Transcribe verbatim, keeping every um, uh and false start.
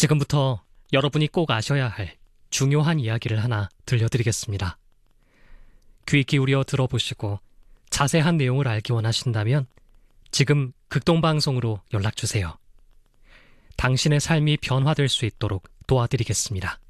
지금부터 여러분이 꼭 아셔야 할 중요한 이야기를 하나 들려드리겠습니다. 귀 기울여 들어보시고 자세한 내용을 알기 원하신다면 지금 극동방송으로 연락주세요. 당신의 삶이 변화될 수 있도록 도와드리겠습니다.